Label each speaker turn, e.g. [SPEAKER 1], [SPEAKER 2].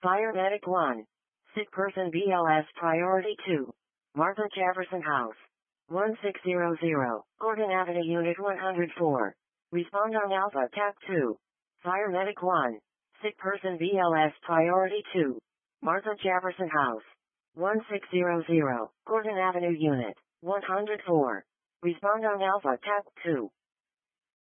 [SPEAKER 1] Fire Medic 1. Sick person BLS Priority 2. Martha Jefferson House. 1600, Gordon Avenue Unit 104. Respond on Alpha TAC 2. Fire Medic 1. Sick person BLS Priority 2. Martha Jefferson House. 1600, Gordon Avenue Unit 104. Respond on Alpha TAC 2.